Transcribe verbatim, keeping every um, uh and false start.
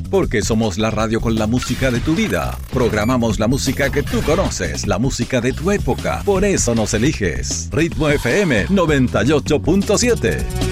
Porque somos la radio con la música de tu vida. Programamos la música que tú conoces, la música de tu época. Por eso nos eliges. Ritmo F M noventa y ocho punto siete.